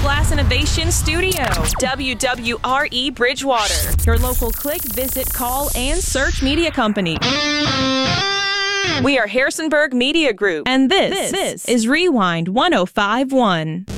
Glass Innovation Studio, WWRE Bridgewater. Your local click, visit, call, and search media company. We are Harrisonburg Media Group, and this is Rewind 105.1.